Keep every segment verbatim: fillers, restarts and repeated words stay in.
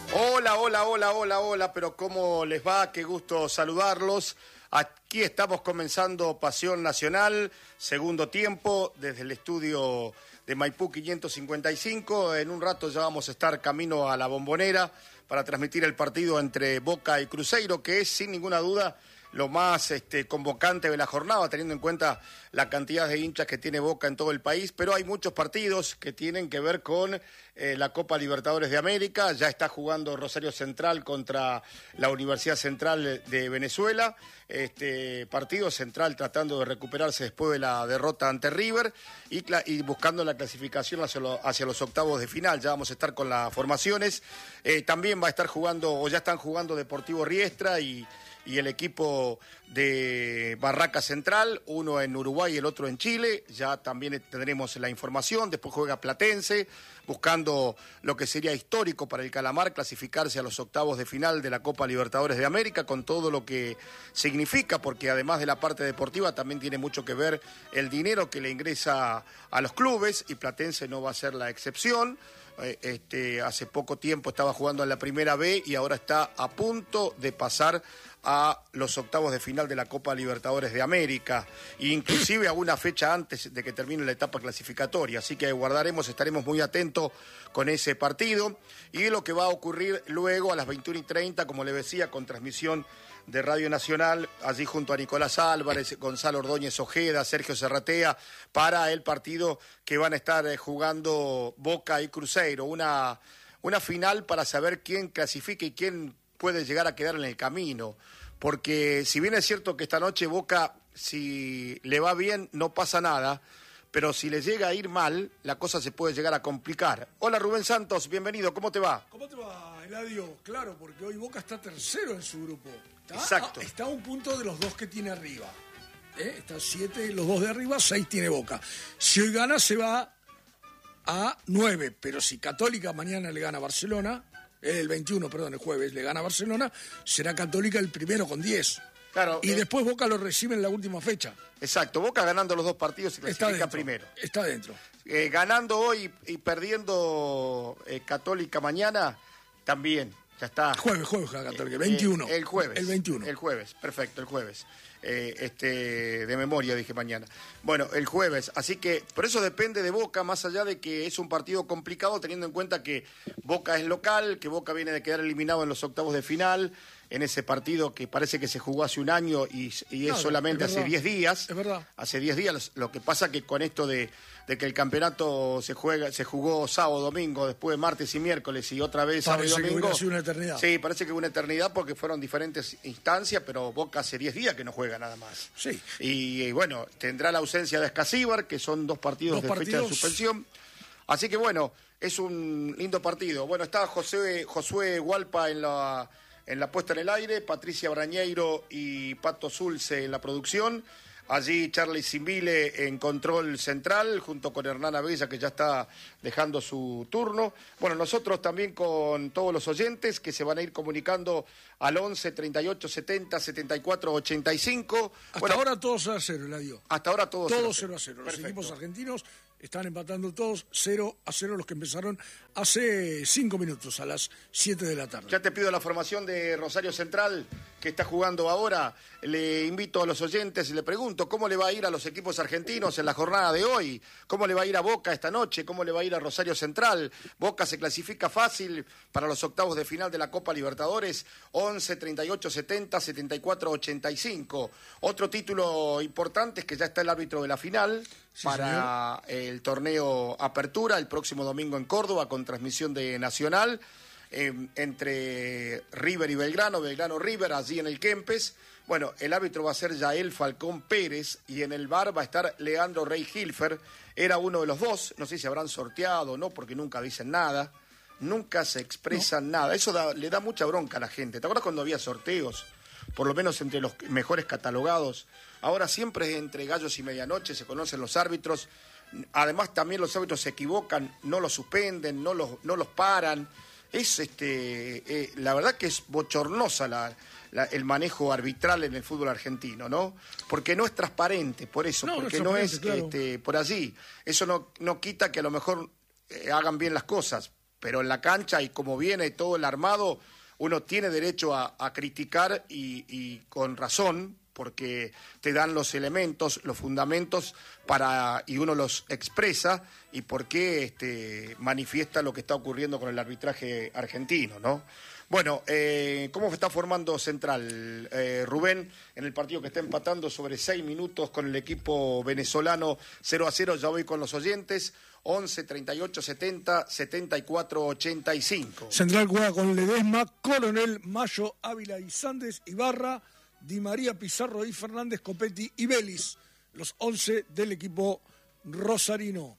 Hola, hola, hola, hola, hola, pero ¿cómo les va? Qué gusto saludarlos. Aquí estamos comenzando Pasión Nacional, segundo tiempo, desde el estudio de Maipú quinientos cincuenta y cinco. En un rato ya vamos a estar camino a la Bombonera para transmitir el partido entre Boca y Cruzeiro, que es sin ninguna duda lo más este, convocante de la jornada, teniendo en cuenta la cantidad de hinchas que tiene Boca en todo el país, pero hay muchos partidos que tienen que ver con eh, la Copa Libertadores de América. Ya está jugando Rosario Central contra la Universidad Central de Venezuela, este partido Central tratando de recuperarse después de la derrota ante River y, y buscando la clasificación hacia, lo, hacia los octavos de final. Ya vamos a estar con las formaciones. Eh, también va a estar jugando, o ya están jugando Deportivo Riestra y y el equipo de Barraca Central, uno en Uruguay y el otro en Chile. Ya también tendremos la información. Después juega Platense, buscando lo que sería histórico para el Calamar, clasificarse a los octavos de final de la Copa Libertadores de América, con todo lo que significa, porque además de la parte deportiva también tiene mucho que ver el dinero que le ingresa a los clubes, y Platense no va a ser la excepción. Este, hace poco tiempo estaba jugando en la Primera B y ahora está a punto de pasar a los octavos de final de la Copa Libertadores de América, inclusive a una fecha antes de que termine la etapa clasificatoria, así que guardaremos, estaremos muy atentos con ese partido y lo que va a ocurrir luego a las veintiuna y treinta, como le decía, con transmisión de Radio Nacional, allí junto a Nicolás Álvarez, Gonzalo Ordóñez Ojeda, Sergio Serratea, para el partido que van a estar jugando Boca y Cruzeiro, una, una final para saber quién clasifica y quién puede llegar a quedar en el camino, porque si bien es cierto que esta noche Boca, si le va bien, no pasa nada, pero si le llega a ir mal, la cosa se puede llegar a complicar. Hola Rubén Santos, bienvenido, ¿cómo te va? ¿Cómo te va, Eladio? Claro, porque hoy Boca está tercero en su grupo. Está, Exacto. A, está a un punto de los dos que tiene arriba. ¿Eh? Está siete, los dos de arriba, seis tiene Boca. Si hoy gana, se va a nueve, pero si Católica mañana le gana a Barcelona, el veintiuno, perdón, el jueves le gana a Barcelona, será Católica el primero con diez. Claro, y eh, después Boca lo recibe en la última fecha. Exacto, Boca ganando los dos partidos se clasifica Está dentro, primero. Está dentro. Eh, ganando hoy y perdiendo eh, Católica mañana, también, ya está. Jueves, jueves, Católica, veintiuno. Eh, el jueves. El veintiuno. El jueves, perfecto, el jueves. Eh, este de memoria dije mañana. Bueno, el jueves, así que por eso depende de Boca, más allá de que es un partido complicado, teniendo en cuenta que Boca es local, que Boca viene de quedar eliminado en los octavos de final, en ese partido que parece que se jugó hace un año y, y es no, solamente es hace diez días. Es verdad. Hace diez días, lo que pasa que con esto de, de que el campeonato se juega, se jugó sábado, domingo, después martes y miércoles y otra vez sábado y domingo. Parece que hubiera sido una eternidad. Sí, parece que hubo una eternidad porque fueron diferentes instancias, pero Boca hace diez días que no juega nada más. Sí. Y, y bueno, tendrá la ausencia de Escasíbar, que son dos partidos dos de partidos. fecha de suspensión. Así que bueno, es un lindo partido. Bueno, está José, Josué Hualpa en la... en la puesta en el aire, Patricia Brañeiro y Pato Zulce en la producción. Allí Charlie Simbile en control central, junto con Hernán Abella, que ya está dejando su turno. Bueno, nosotros también con todos los oyentes que se van a ir comunicando al once, treinta y ocho, setenta, setenta y cuatro, ochenta y cinco. Hasta bueno, ahora todo cero a cero, Eladio. Hasta ahora todo Todo cero a cero. Los Perfecto. equipos argentinos están empatando todos cero a cero, los que empezaron hace cinco minutos, a las siete de la tarde. Ya te pido la formación de Rosario Central, que está jugando ahora. Le invito a los oyentes y le pregunto cómo le va a ir a los equipos argentinos en la jornada de hoy, cómo le va a ir a Boca esta noche, cómo le va a ir a Rosario Central. Boca se clasifica fácil para los octavos de final de la Copa Libertadores, once, treinta y ocho, setenta, setenta y cuatro, ochenta y cinco. Otro título importante es que ya está el árbitro de la final, sí, para señor. El torneo Apertura, el próximo domingo en Córdoba, con transmisión de Nacional, eh, entre River y Belgrano, Belgrano-River, allí en el Kempes. Bueno, el árbitro va a ser Yael Falcón Pérez y en el V A R va a estar Leandro Rey Hilfer. Era uno de los dos, no sé si habrán sorteado o no, porque nunca dicen nada, nunca se expresan no. nada. Eso da, le da mucha bronca a la gente. ¿Te acuerdas cuando había sorteos? Por lo menos entre los mejores catalogados. Ahora siempre entre gallos y medianoche se conocen los árbitros. Además también los árbitros se equivocan, no los suspenden, no los, no los paran. Es este, eh, la verdad que es bochornosa la, la, el manejo arbitral en el fútbol argentino, ¿no? Porque no es transparente, por eso, no, porque no es, no es claro. este, por allí. Eso no, no quita que a lo mejor eh, hagan bien las cosas, pero en la cancha y como viene todo el armado, uno tiene derecho a, a criticar y, y con razón, porque te dan los elementos, los fundamentos para y uno los expresa y por qué este, manifiesta lo que está ocurriendo con el arbitraje argentino, ¿no? Bueno, eh, ¿cómo se está formando Central, eh, Rubén, en el partido que está empatando sobre seis minutos con el equipo venezolano cero a cero? Ya voy con los oyentes, once, treinta y ocho, setenta, setenta y cuatro, ochenta y cinco. Central juega con Ledesma, Coronel, Mayo, Ávila y Sandes, Ibarra, Di María, Pizarro y Fernández, Copetti y Vélez, los once del equipo rosarino.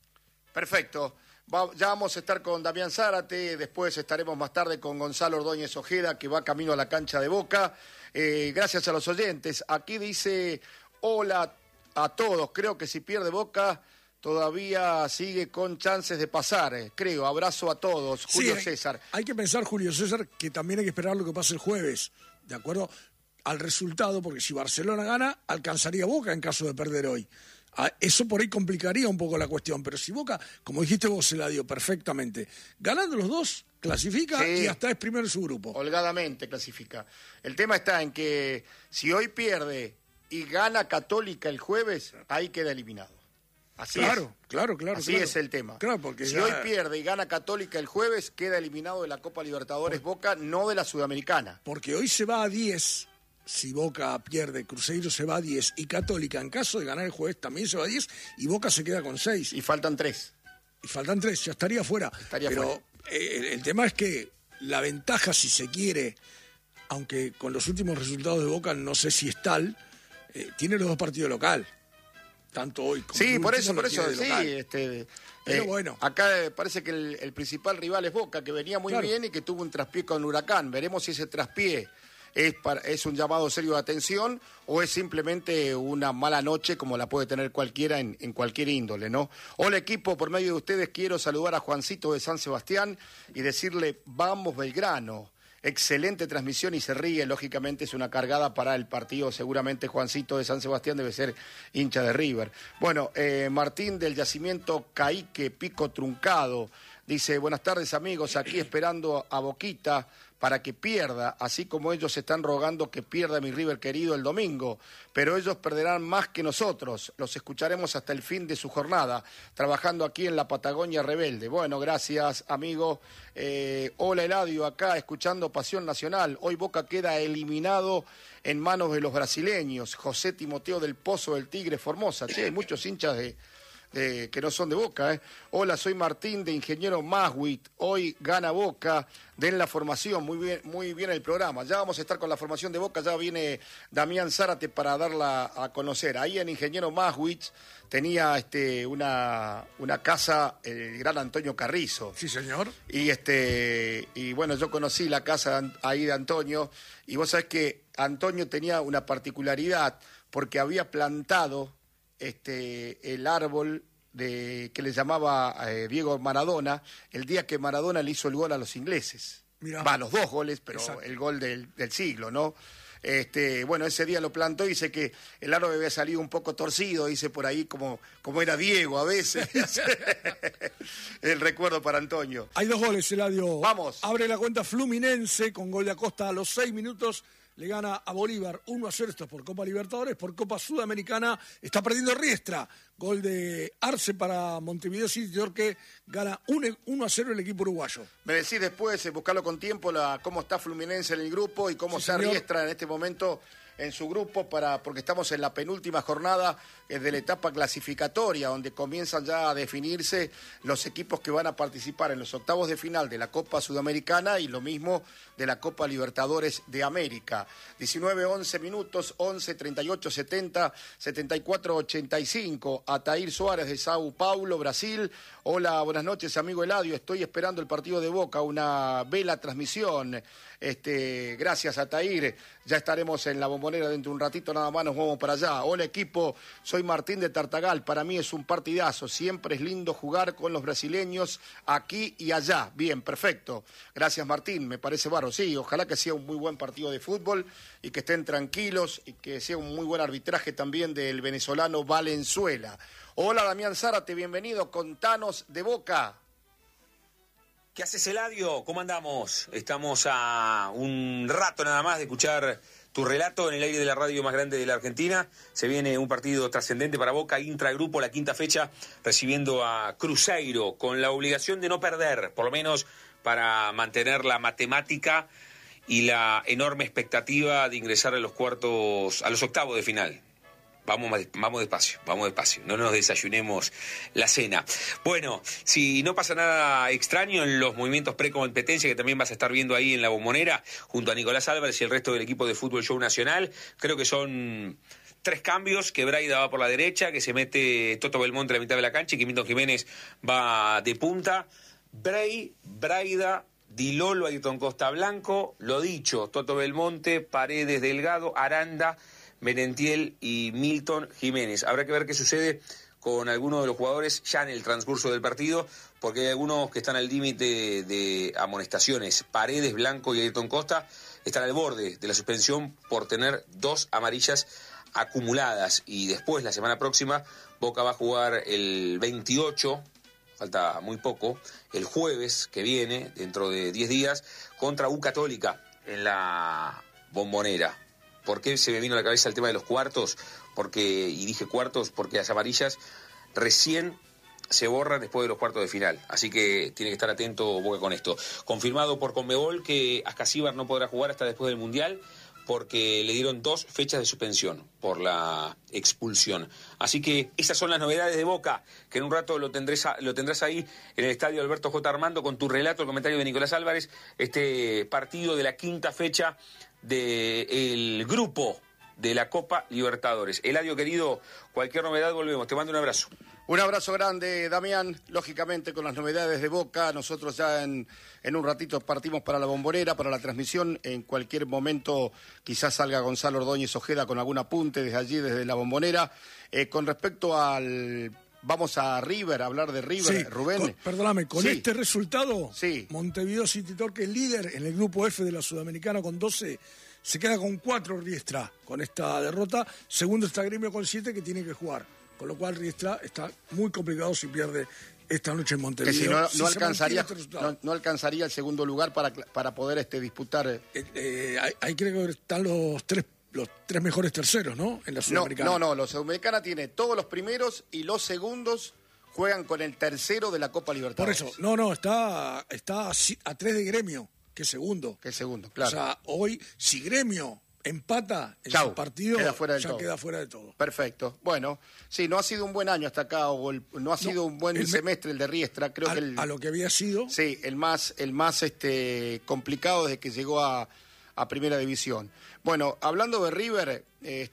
Perfecto. Va, ya vamos a estar con Damián Zárate, después estaremos más tarde con Gonzalo Ordóñez Ojeda, que va camino a la cancha de Boca. Eh, gracias a los oyentes. Aquí dice, hola a todos, creo que si pierde Boca todavía sigue con chances de pasar, eh, creo. Abrazo a todos. Julio sí, César. Hay que pensar, Julio César, que también hay que esperar lo que pase el jueves, ¿de acuerdo? Al resultado, porque si Barcelona gana, alcanzaría Boca en caso de perder hoy. Eso por ahí complicaría un poco la cuestión, pero si Boca, como dijiste vos, se la dio perfectamente. Ganando los dos, clasifica sí, y hasta es primero en su grupo. Holgadamente clasifica. El tema está en que si hoy pierde y gana Católica el jueves, ahí queda eliminado. Así claro, es. Claro, claro, Así claro. es el tema. Claro, porque si ya... hoy pierde y gana Católica el jueves, queda eliminado de la Copa Libertadores por... Boca, no de la Sudamericana. Porque hoy se va a diez... Si Boca pierde, Cruzeiro se va a diez y Católica, en caso de ganar el jueves, también se va a diez y Boca se queda con seis. Y faltan tres. Y faltan tres, ya estaría fuera. Estaría Pero fuera. Eh, el tema es que la ventaja, si se quiere, aunque con los últimos resultados de Boca no sé si es tal, eh, tiene los dos partidos local. Tanto hoy como sí, el por eso, último por eso, sí. Este, Pero eh, bueno. Acá eh, parece que el, el principal rival es Boca, que venía muy claro. bien y que tuvo un traspié con Huracán. Veremos si ese traspié Es, para, es un llamado serio de atención o es simplemente una mala noche como la puede tener cualquiera en, en cualquier índole, ¿no? Hola equipo, por medio de ustedes quiero saludar a Juancito de San Sebastián y decirle vamos Belgrano. Excelente transmisión y se ríe, lógicamente es una cargada para el partido, seguramente Juancito de San Sebastián debe ser hincha de River. Bueno, eh, Martín del Yacimiento Caique, Pico Truncado, dice buenas tardes amigos, aquí esperando a Boquita para que pierda, así como ellos están rogando que pierda mi River querido el domingo, pero ellos perderán más que nosotros, los escucharemos hasta el fin de su jornada, trabajando aquí en la Patagonia Rebelde. Bueno, gracias amigo. Eh, hola Eladio, acá escuchando Pasión Nacional, hoy Boca queda eliminado en manos de los brasileños, José Timoteo del Pozo del Tigre Formosa, che, hay muchos hinchas de... Eh, que no son de Boca, ¿eh? Hola, soy Martín de Ingeniero Maswit, hoy gana Boca, den la formación, muy bien, muy bien el programa, ya vamos a estar con la formación de Boca, ya viene Damián Zárate para darla a conocer, ahí en Ingeniero Maswit tenía este, una, una casa el gran Antonio Carrizo. Sí, señor. Y, este, y bueno, yo conocí la casa ahí de Antonio, y vos sabés que Antonio tenía una particularidad, porque había plantado Este, el árbol de, que le llamaba eh, Diego Maradona, el día que Maradona le hizo el gol a los ingleses. Mirá. Va, los dos goles, pero exacto, el gol del, del siglo, ¿no? Este, bueno, ese día lo plantó y dice que el árbol había salido un poco torcido, dice por ahí como, como era Diego a veces. El recuerdo para Antonio. Hay dos goles, Eladio. Vamos. Abre la cuenta Fluminense con gol de Acosta a los seis minutos. Le gana a Bolívar uno a cero, esto es por Copa Libertadores, por Copa Sudamericana, está perdiendo Riestra, gol de Arce para Montevideo City, que gana uno a cero el equipo uruguayo. Me decís después, eh, buscarlo con tiempo, la, cómo está Fluminense en el grupo y cómo sí, está señor. Riestra en este momento en su grupo, para porque estamos en la penúltima jornada eh, de la etapa clasificatoria, donde comienzan ya a definirse los equipos que van a participar en los octavos de final de la Copa Sudamericana y lo mismo de la Copa Libertadores de América. diecinueve, once minutos, once, treinta y ocho, setenta, setenta y cuatro, ochenta y cinco. Atair Suárez de Sao Paulo, Brasil. Hola, buenas noches, amigo Eladio. Estoy esperando el partido de Boca, una vela transmisión. Este, gracias, Atair. Ya estaremos en la Bombonera dentro de un ratito, nada más nos vamos para allá. Hola, equipo. Soy Martín de Tartagal. Para mí es un partidazo. Siempre es lindo jugar con los brasileños aquí y allá. Bien, perfecto. Gracias, Martín. Me parece bárbaro. Sí, ojalá que sea un muy buen partido de fútbol y que estén tranquilos y que sea un muy buen arbitraje también del venezolano Valenzuela. Hola, Damián Zárate, bienvenido. Contanos de Boca. ¿Qué haces, Eladio? ¿Cómo andamos? Estamos a un rato nada más de escuchar tu relato en el aire de la radio más grande de la Argentina. Se viene un partido trascendente para Boca, intragrupo, la quinta fecha, recibiendo a Cruzeiro, con la obligación de no perder, por lo menos para mantener la matemática y la enorme expectativa de ingresar a los cuartos, a los octavos de final. Vamos, vamos despacio, vamos despacio, no nos desayunemos la cena. Bueno, si no pasa nada extraño en los movimientos pre-competencia que también vas a estar viendo ahí en la Bombonera, junto a Nicolás Álvarez y el resto del equipo de Fútbol Show Nacional, creo que son tres cambios, que Braida va por la derecha, que se mete Toto Belmonte a la mitad de la cancha y que Milton Jiménez va de punta. Bray, Braida, Di Lolo, Ayrton Costa Blanco, lo dicho, Toto Belmonte, Paredes, Delgado, Aranda, Merentiel y Milton Jiménez. Habrá que ver qué sucede con algunos de los jugadores ya en el transcurso del partido, porque hay algunos que están al límite de amonestaciones. Paredes, Blanco y Ayrton Costa están al borde de la suspensión por tener dos amarillas acumuladas. Y después, la semana próxima, Boca va a jugar el veintiocho, falta muy poco, el jueves que viene, dentro de diez días, contra U Católica en la Bombonera. ¿Por qué se me vino a la cabeza el tema de los cuartos? Porque, y dije cuartos, porque las amarillas recién se borran después de los cuartos de final. Así que tiene que estar atento Boca con esto. Confirmado por Conmebol que Ascasíbar no podrá jugar hasta después del Mundial, porque le dieron dos fechas de suspensión por la expulsión. Así que esas son las novedades de Boca, que en un rato lo tendrás, lo tendrás ahí en el estadio Alberto J. Armando con tu relato, el comentario de Nicolás Álvarez, este partido de la quinta fecha del grupo de la Copa Libertadores. Eladio, querido, cualquier novedad volvemos. Te mando un abrazo. Un abrazo grande, Damián. Lógicamente, con las novedades de Boca, nosotros ya en, en un ratito partimos para la Bombonera, para la transmisión. En cualquier momento quizás salga Gonzalo Ordóñez Ojeda con algún apunte desde allí, desde la Bombonera. Eh, con respecto al... Vamos a River, a hablar de River, sí, Rubén. Con, perdóname, con sí. este resultado, sí. Montevideo City Torque, líder en el grupo F de la Sudamericana con doce, se queda con cuatro Riestra con esta derrota. Segundo está Gremio con siete, que tiene que jugar. Con lo cual Riestra está muy complicado si pierde esta noche en Montevideo. Que si no, si no, alcanzaría, este no, no alcanzaría el segundo lugar para, para poder este, disputar. Eh, eh, ahí, ahí creo que están los tres los tres mejores terceros, ¿no? En la Sudamericana. No, no, no, la Sudamericana tiene todos los primeros y los segundos juegan con el tercero de la Copa Libertadores. Por eso, no, no, está, está a, a tres de Gremio, que es segundo. Que es segundo, claro. O sea, hoy, si Gremio empata en Chau, su partido, queda fuera del ya todo. queda fuera de todo. Perfecto. Bueno, sí, no ha sido un buen año hasta acá, o el, no ha sido no, un buen el semestre el de Riestra. Creo a, que el, a lo que había sido. Sí, el más, el más este, complicado desde que llegó a, a Primera División. Bueno, hablando de River,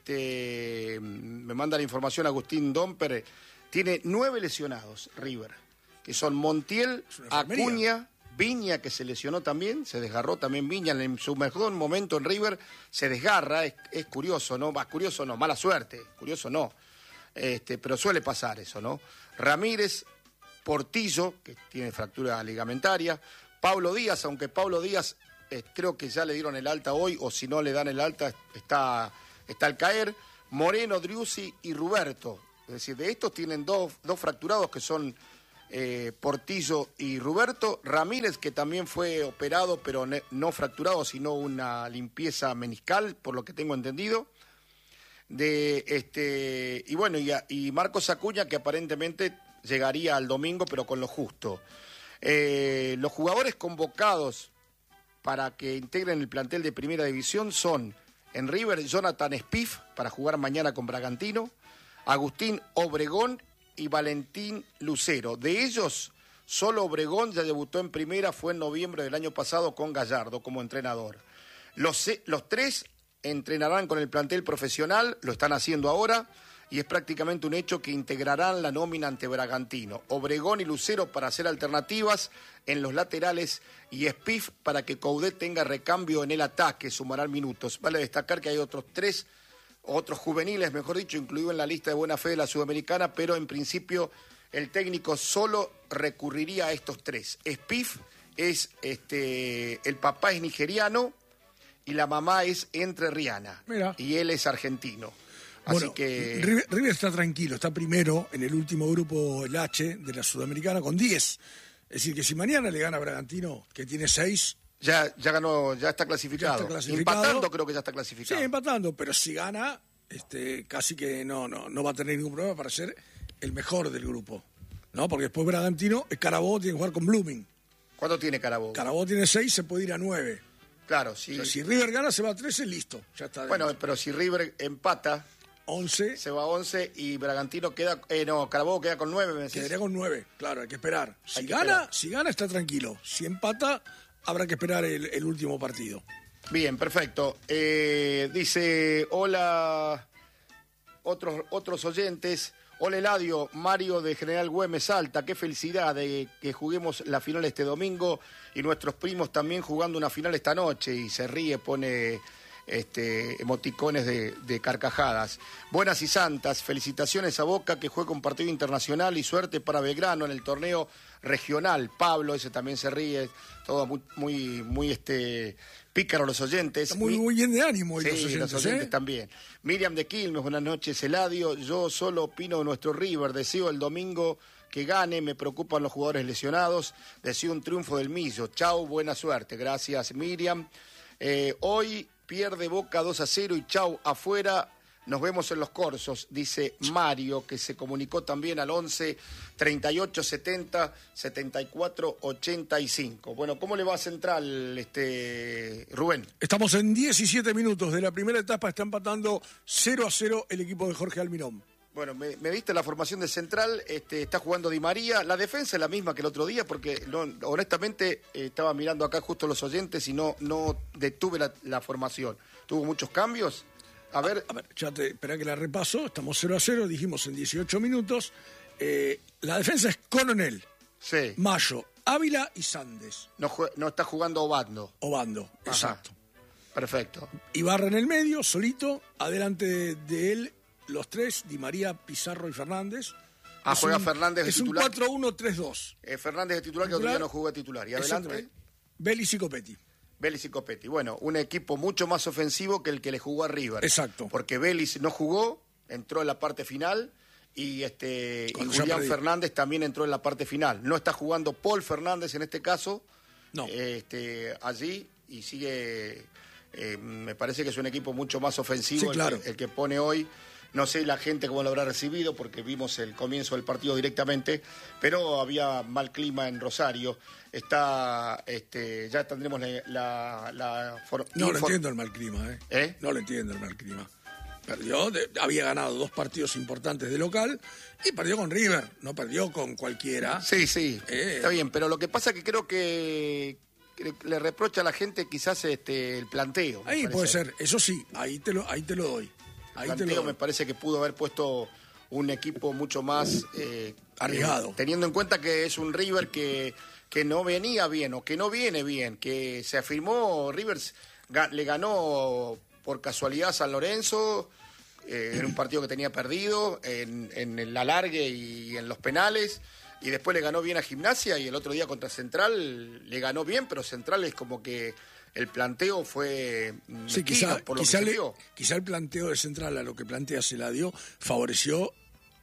este, me manda la información Agustín Domper, tiene nueve lesionados River, que son Montiel, Acuña, Viña, que se lesionó también, se desgarró también Viña en su mejor momento en River, se desgarra, es, es curioso, ¿no? Va, curioso no, mala suerte, curioso no, este, pero suele pasar eso, ¿no? Ramírez, Portillo, que tiene fractura ligamentaria, Pablo Díaz, aunque Pablo Díaz eh, creo que ya le dieron el alta hoy, o si no le dan el alta, está, está al caer, Moreno, Driussi y Ruberto, es decir, de estos tienen dos, dos fracturados que son... Eh, Portillo y Ruberto. Ramírez, que también fue operado, pero ne- no fracturado, sino una limpieza meniscal, por lo que tengo entendido. De este y bueno, y, a, y Marcos Acuña, que aparentemente llegaría al domingo, pero con lo justo. Eh, los jugadores convocados para que integren el plantel de Primera División son en River, Jonathan Spiff, para jugar mañana con Bragantino, Agustín Obregón y Valentín Lucero. De ellos, solo Obregón ya debutó en primera, fue en noviembre del año pasado con Gallardo como entrenador. Los, los tres entrenarán con el plantel profesional, lo están haciendo ahora, y es prácticamente un hecho que integrarán la nómina ante Bragantino. Obregón y Lucero para hacer alternativas en los laterales y Spiff para que Coudet tenga recambio en el ataque, sumarán minutos. Vale destacar que hay otros tres otros juveniles, mejor dicho, incluido en la lista de buena fe de la Sudamericana, pero en principio el técnico solo recurriría a estos tres. Spiff es, este, el papá es nigeriano y la mamá es entrerriana. Mira. Y él es argentino. Así Bueno, que... River, River está tranquilo, está primero en el último grupo, el H, de la Sudamericana, con diez. Es decir, que si mañana le gana a Bragantino, que tiene seis... Ya, ya ganó, ya está clasificado. Ya está clasificado. Empatando creo que ya está clasificado. Sí, empatando, pero si gana, este, casi que no, no, no va a tener ningún problema para ser el mejor del grupo. ¿No? Porque después Bragantino, Carabobo tiene que jugar con Blooming. ¿Cuánto tiene Carabobo? Carabobo tiene seis, se puede ir a nueve. Claro, sí. O sea, si River gana, se va a trece, listo. Ya está. Bueno, pero si River empata, once. Se va a once y Bragantino queda. Eh, no, Carabobo queda con nueve, me decís. Quedaría con nueve, claro, hay que esperar. Si Hay que gana, esperar. si gana, está tranquilo. Si empata, habrá que esperar el, el último partido. Bien, perfecto. Eh, dice, hola, otros, otros oyentes. Hola Eladio, Mario de General Güemes Salta, qué felicidad de que juguemos la final este domingo y nuestros primos también jugando una final esta noche. Y se ríe, pone este, emoticones de, de carcajadas. Buenas y santas, felicitaciones a Boca que juega un partido internacional y suerte para Belgrano en el torneo regional. Pablo, ese también se ríe, todo muy, muy, muy este... pícaros los oyentes. Está muy, muy bien de ánimo hoy sí, los oyentes, los oyentes ¿eh? también. Miriam de Quilmes, buenas noches, Eladio. Yo solo opino de nuestro River. Deseo el domingo que gane. Me preocupan los jugadores lesionados. Deseo un triunfo del Millo. Chau, buena suerte. Gracias, Miriam. Eh, hoy pierde Boca dos a cero y chau, afuera. Nos vemos en los corsos, dice Mario, que se comunicó también al once, treinta y ocho, setenta, setenta y cuatro, ochenta y cinco. Bueno, ¿cómo le va a Central, este, Rubén? Estamos en diecisiete minutos de la primera etapa, está empatando cero a cero el equipo de Jorge Almirón. Bueno, me, me diste la formación de Central, este, está jugando Di María, la defensa es la misma que el otro día, porque no, honestamente eh, estaba mirando acá justo los oyentes y no, no detuve la, la formación. ¿Tuvo muchos cambios? A ver, A ver, ya te espera que la repaso. Estamos cero a cero, dijimos en dieciocho minutos. Eh, la defensa es Coronel, sí, Mayo, Ávila y Sandes. no, jue- no está jugando Obando. Obando, Ajá. exacto. Perfecto. Ibarra en el medio, solito. Adelante de, de él, los tres, Di María, Pizarro y Fernández. Ah, Es juega un- Fernández de Es titular. un cuatro uno tres dos. Eh, Fernández de titular, que otro Titular. día no jugó de titular. Y adelante, Exactamente. Vélez y Copetti. Vélez y Copetti. Bueno, un equipo mucho más ofensivo que el que le jugó a River. Exacto. Porque Vélez no jugó, entró en la parte final y este y Cuando ya Julián perdí. Fernández también entró en la parte final. No está jugando Paul Fernández en este caso, No. este, allí y sigue. eh, me parece que es un equipo mucho más ofensivo Sí, el, claro. que, el que pone hoy. No sé la gente cómo lo habrá recibido porque vimos el comienzo del partido directamente, pero había mal clima en Rosario. Está, este, ya tendremos la, la, la for- No lo infor- entiendo el mal clima, ¿eh? ¿Eh? No lo entiendo el mal clima. Perdió, de- había ganado dos partidos importantes de local y perdió con River, no perdió con cualquiera. Sí, sí, Eh. está bien, pero lo que pasa que creo que, que le reprocha a la gente quizás este el planteo. me Ahí parece. puede ser, eso sí, ahí te lo, ahí te lo doy. El Ahí te lo planteo doy. me parece que pudo haber puesto un equipo mucho más eh, Arriesgado. eh, teniendo en cuenta que es un River que, que no venía bien o que no viene bien, que se afirmó, Rivers ga- le ganó por casualidad a San Lorenzo eh, en un partido que tenía perdido, en, en el alargue y en los penales, y después le ganó bien a Gimnasia y el otro día contra Central le ganó bien, pero Central es como que el planteo fue Sí, mezquino quizá, por lo quizá, que se le- vio. quizá el planteo de Central a lo que plantea Celadio favoreció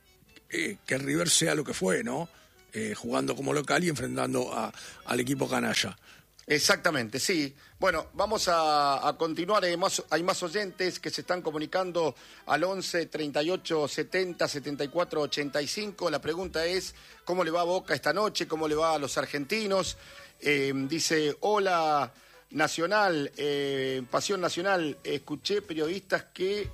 eh, que River sea lo que fue, ¿no? Eh, jugando como local y enfrentando a- al equipo canalla. Exactamente, sí. Bueno, vamos a, a continuar. Hay más, hay más oyentes que se están comunicando al once, treinta y ocho, setenta, setenta y cuatro, ochenta y cinco. La pregunta es, ¿cómo le va a Boca esta noche? ¿Cómo le va a los argentinos? Eh, dice, hola, Nacional, eh, Pasión Nacional. Escuché periodistas que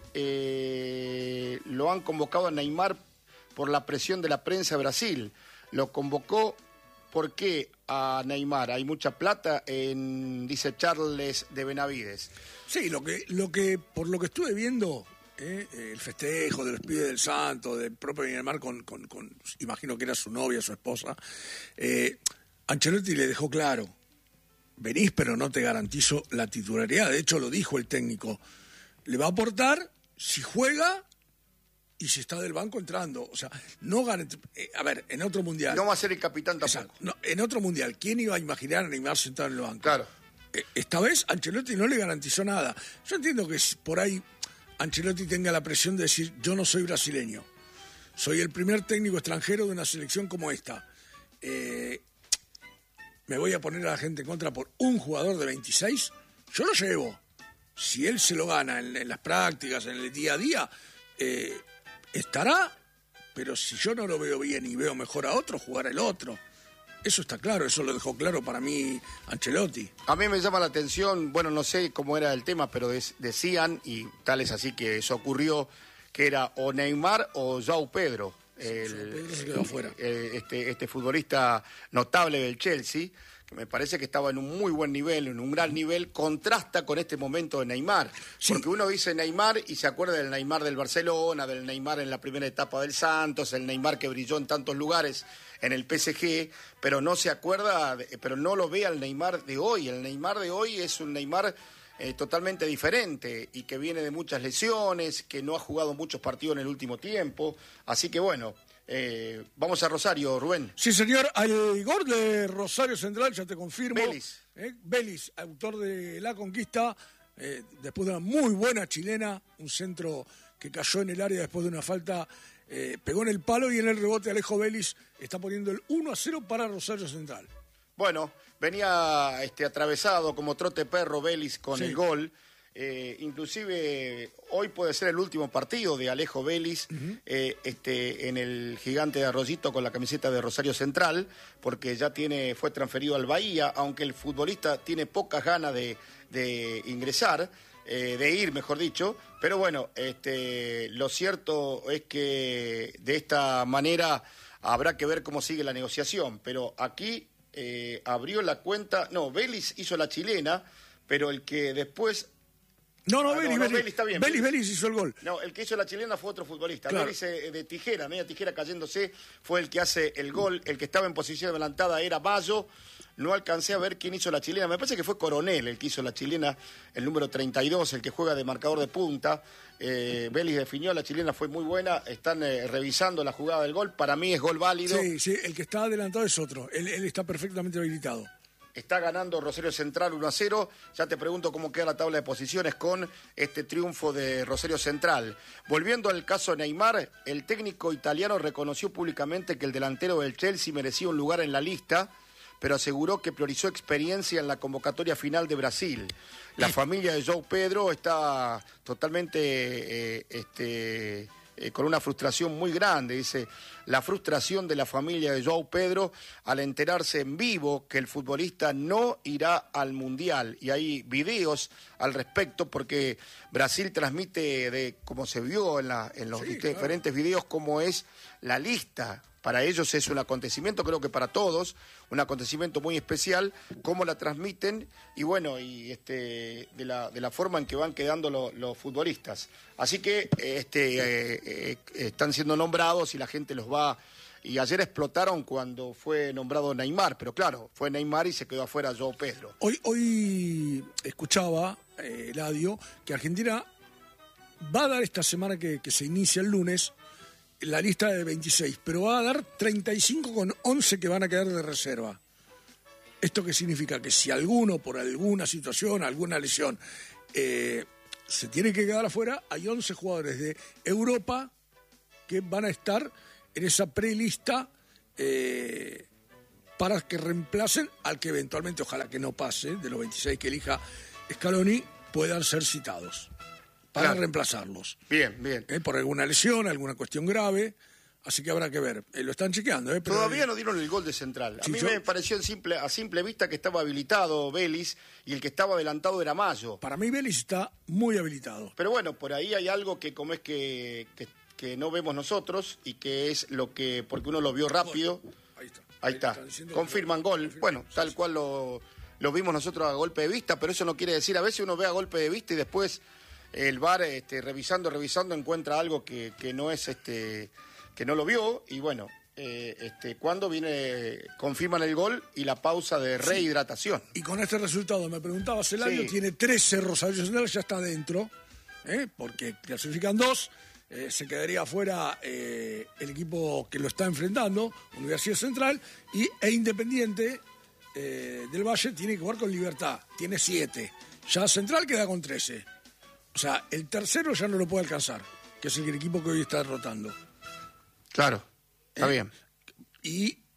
eh, lo han convocado a Neymar por la presión de la prensa de Brasil. Lo convocó... ¿Por qué a Neymar? Hay mucha plata, en, dice Charles de Benavides. Sí, lo que, lo que, por lo que estuve viendo, eh, el festejo de los pibes del Santo, del propio Neymar con, con, con, imagino que era su novia, su esposa, eh, Ancelotti le dejó claro, venís pero no te garantizo la titularidad. De hecho lo dijo el técnico, le va a aportar si juega y si está del banco entrando. O sea, no garantiza. Eh, a ver, en otro mundial. No va a ser el capitán tampoco. Exacto, no, en otro mundial, ¿quién iba a imaginar a Neymar sentado en el banco? Claro. Eh, Esta vez Ancelotti no le garantizó nada. Yo entiendo que si por ahí Ancelotti tenga la presión de decir, yo no soy brasileño, soy el primer técnico extranjero de una selección como esta. Eh, me voy a poner a la gente en contra por un jugador de veintiséis, yo lo llevo. Si él se lo gana en, en las prácticas, en el día a día, eh, estará, pero si yo no lo veo bien y veo mejor a otro, jugará el otro. Eso está claro, eso lo dejó claro para mí Ancelotti. A mí me llama la atención, bueno, no sé cómo era el tema, pero des, decían, y tal es así que eso ocurrió, que era o Neymar o João Pedro. El, João Pedro se quedó afuera. Este, este futbolista notable del Chelsea, que me parece que estaba en un muy buen nivel, en un gran nivel, contrasta con este momento de Neymar. Sí. Porque uno dice Neymar y se acuerda del Neymar del Barcelona, del Neymar en la primera etapa del Santos, el Neymar que brilló en tantos lugares en el P S G, pero no se acuerda, pero no lo ve al Neymar de hoy. El Neymar de hoy es un Neymar eh, totalmente diferente y que viene de muchas lesiones, que no ha jugado muchos partidos en el último tiempo. Así que bueno, eh, vamos a Rosario, Rubén. Sí, señor, al gol de Rosario Central, ya te confirmo. Vélez. Eh, Vélez, autor de la conquista, eh, después de una muy buena chilena, un centro que cayó en el área después de una falta. Eh, pegó en el palo y en el rebote Alejo Vélez está poniendo el uno a cero para Rosario Central. Bueno, venía este, atravesado como trote perro Vélez con sí. el gol. Eh, inclusive hoy puede ser el último partido de Alejo Vélez uh-huh. eh, este, en el Gigante de Arroyito con la camiseta de Rosario Central, porque ya tiene fue transferido al Bahía, aunque el futbolista tiene pocas ganas de, de ingresar. Eh, de ir, mejor dicho, pero bueno, este, lo cierto es que de esta manera habrá que ver cómo sigue la negociación, pero aquí eh, abrió la cuenta, no, Vélez hizo la chilena, pero el que después... No, no, ah, Vélez, no, no, Vélez, Vélez está bien. Vélez, Vélez hizo el gol. No, el que hizo la chilena fue otro futbolista. Claro. Vélez eh, de tijera, media tijera cayéndose, fue el que hace el gol. El que estaba en posición adelantada era Bayo. No alcancé a ver quién hizo la chilena. Me parece que fue Coronel el que hizo la chilena, el número treinta y dos, el que juega de marcador de punta. Eh, Vélez definió, la chilena fue muy buena. Están eh, revisando la jugada del gol. Para mí es gol válido. Sí, sí, el que está adelantado es otro. Él, él está perfectamente habilitado. Está ganando Rosario Central uno a cero. Ya te pregunto cómo queda la tabla de posiciones con este triunfo de Rosario Central. Volviendo al caso Neymar, el técnico italiano reconoció públicamente que el delantero del Chelsea merecía un lugar en la lista, pero aseguró que priorizó experiencia en la convocatoria final de Brasil. La familia de João Pedro está totalmente eh, este, eh, con una frustración muy grande. Dice, la frustración de la familia de João Pedro al enterarse en vivo que el futbolista no irá al Mundial. Y hay videos al respecto porque Brasil transmite, de como se vio en, la, en los sí, diferentes claro. videos, cómo es la lista. Para ellos es un acontecimiento, creo que para todos, un acontecimiento muy especial, cómo la transmiten y bueno, y este de la de la forma en que van quedando lo, los futbolistas. Así que este eh, eh, están siendo nombrados y la gente los va. Y ayer explotaron cuando fue nombrado Neymar, pero claro, fue Neymar y se quedó afuera João Pedro. Hoy, hoy escuchaba, eh, Eladio, que Argentina va a dar esta semana que, que se inicia el lunes la lista de veintiséis, pero va a dar treinta y cinco con once que van a quedar de reserva. ¿Esto qué significa? Que si alguno, por alguna situación, alguna lesión, eh, se tiene que quedar afuera, hay once jugadores de Europa que van a estar en esa prelista eh, para que reemplacen al que eventualmente, ojalá que no pase, de los veintiséis que elija Scaloni, puedan ser citados para claro. reemplazarlos. Bien, bien. Eh, por alguna lesión, alguna cuestión grave, así que habrá que ver. Eh, lo están chequeando. Eh, pero Todavía no dieron el gol de Central. A sí, mí yo... me pareció en simple, a simple vista que estaba habilitado Vélez y el que estaba adelantado era Mayo. Para mí Vélez está muy habilitado. Pero bueno, por ahí hay algo que como es que, que, que no vemos nosotros y que es lo que, porque uno lo vio rápido. Ahí está. Ahí está. Confirman gol. Confirman. Bueno, tal sí, cual sí. lo, lo vimos nosotros a golpe de vista, pero eso no quiere decir, a veces uno ve a golpe de vista y después el V A R este, revisando, revisando encuentra algo que, que no es este, que no lo vio y bueno, eh, este, cuando viene, confirman el gol y la pausa de rehidratación. Sí. Y con este resultado, me preguntaba, Celayo, sí. tiene trece Rosario Central, ya está adentro, ¿eh? porque clasifican dos, eh, se quedaría afuera eh, el equipo que lo está enfrentando, Universidad Central, y, e Independiente eh, del Valle tiene que jugar con Libertad, tiene siete, ya Central queda con trece. O sea, el tercero ya no lo puede alcanzar, que es el equipo que hoy está derrotando. Claro, está eh, bien. Y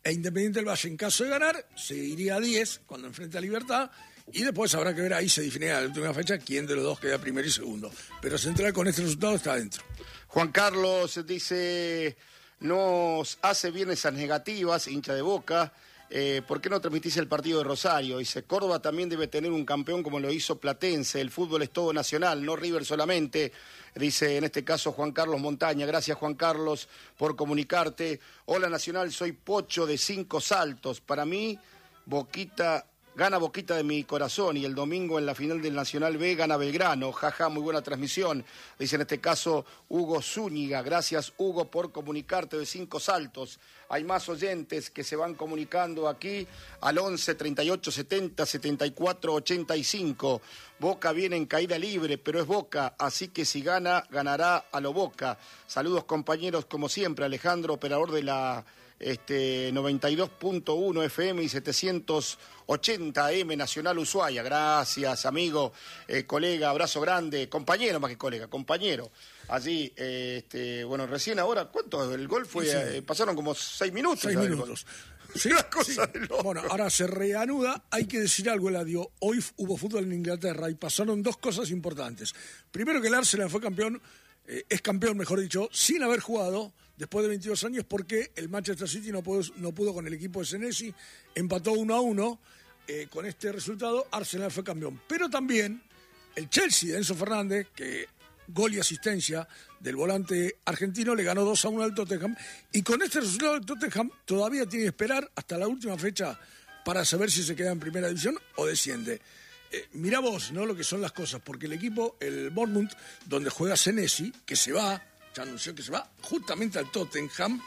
E Independiente del Valle, en caso de ganar, se iría a diez cuando enfrente a Libertad. Y después habrá que ver, ahí se definirá la última fecha quién de los dos queda primero y segundo. Pero Central con este resultado está adentro. Juan Carlos dice, nos hace bien esas negativas, hincha de Boca. Eh, ¿Por qué no transmitís el partido de Rosario? Dice, Córdoba también debe tener un campeón como lo hizo Platense. El fútbol es todo nacional, no River solamente. Dice en este caso Juan Carlos Montaña. Gracias, Juan Carlos, por comunicarte. Hola, Nacional, soy Pocho de Cinco Saltos. Para mí, Boquita... Gana Boquita de mi corazón y el domingo en la final del Nacional B gana Belgrano. Jaja, muy buena transmisión. Dice en este caso Hugo Zúñiga. Gracias, Hugo, por comunicarte de Cinco Saltos. Hay más oyentes que se van comunicando aquí al once, treinta y ocho, setenta, setenta y cuatro, ochenta y cinco. Boca viene en caída libre, pero es Boca, así que si gana, ganará a lo Boca. Saludos, compañeros, como siempre. Alejandro, operador de la... Este, noventa y dos punto uno F M y setecientos ochenta A M Nacional Ushuaia. Gracias, amigo, eh, colega, abrazo grande, compañero más que colega, compañero. Allí, eh, este, bueno, recién ahora, ¿cuánto? El gol fue, sí, sí. Eh, pasaron como seis minutos. Seis minutos. Sí, una cosa sí. de loco. Bueno, ahora se reanuda, hay que decir algo, Eladio. Hoy hubo fútbol en Inglaterra y pasaron dos cosas importantes. Primero que el Arsenal fue campeón, eh, es campeón, mejor dicho, sin haber jugado después de veintidós años, porque el Manchester City no pudo, no pudo con el equipo de Senesi, empató uno a uno, eh, con este resultado Arsenal fue campeón. Pero también el Chelsea de Enzo Fernández, que gol y asistencia del volante argentino, le ganó dos a uno al Tottenham, y con este resultado el Tottenham todavía tiene que esperar hasta la última fecha para saber si se queda en primera división o desciende. Eh, mirá vos, ¿no?, lo que son las cosas, porque el equipo, el Bournemouth, donde juega Senesi, que se va, ya anunció que se va justamente al Tottenham.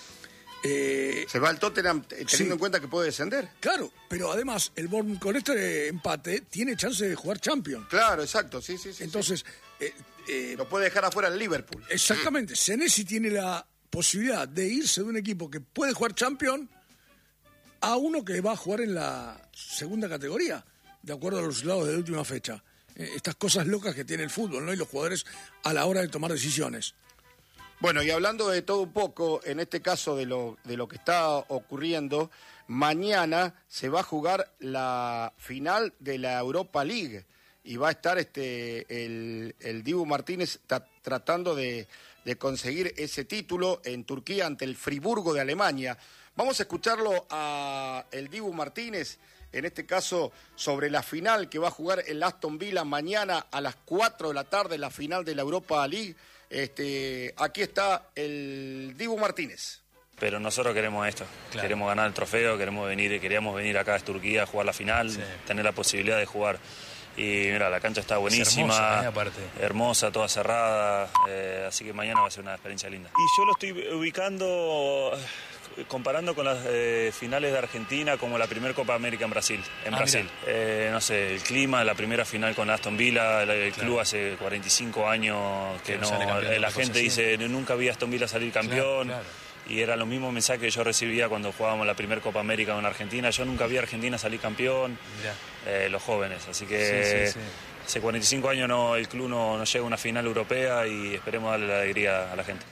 Eh, se va al Tottenham teniendo sí. en cuenta que puede descender. Claro, pero además el Bournemouth con este empate tiene chance de jugar Champions. Claro, exacto, sí, sí, sí. Entonces... Sí. Eh, eh, lo puede dejar afuera el Liverpool. Exactamente, Senesi tiene la posibilidad de irse de un equipo que puede jugar Champions a uno que va a jugar en la segunda categoría, de acuerdo a los resultados de la última fecha. Eh, estas cosas locas que tiene el fútbol, ¿no?, y los jugadores a la hora de tomar decisiones. Bueno, y hablando de todo un poco, en este caso de lo, de lo que está ocurriendo, mañana se va a jugar la final de la Europa League y va a estar este el, el Dibu Martínez ta, tratando de, de conseguir ese título en Turquía ante el Friburgo de Alemania. Vamos a escucharlo a el Dibu Martínez, en este caso sobre la final que va a jugar el Aston Villa mañana a las cuatro de la tarde, la final de la Europa League. Este, aquí está el Dibu Martínez. Pero nosotros queremos esto, claro. Queremos ganar el trofeo, queremos venir, queríamos venir acá a Turquía a jugar la final, sí. Tener la posibilidad de jugar. Y mira, la cancha está buenísima, es hermosa, ¿eh? Aparte. Hermosa, toda cerrada, eh, así que mañana va a ser una experiencia linda. Y yo lo estoy ubicando, comparando con las eh, finales de Argentina, como la primera Copa América en Brasil. En ah, Brasil. Eh, no sé, el clima, la primera final con Aston Villa, el, el claro. Club hace cuarenta y cinco años que, que no, no la gente dice, nunca vi a Aston Villa salir campeón. Claro, claro. Y era los mismos mensajes que yo recibía cuando jugábamos la primera Copa América con Argentina. Yo nunca vi a Argentina salir campeón, eh, los jóvenes. Así que sí, sí, sí. Hace cuarenta y cinco años no, el club no, no llega a una final europea y esperemos darle la alegría a la gente.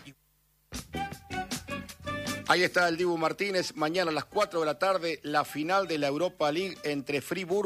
Ahí está el Dibu Martínez. Mañana a las cuatro de la tarde, la final de la Europa League entre Friburgo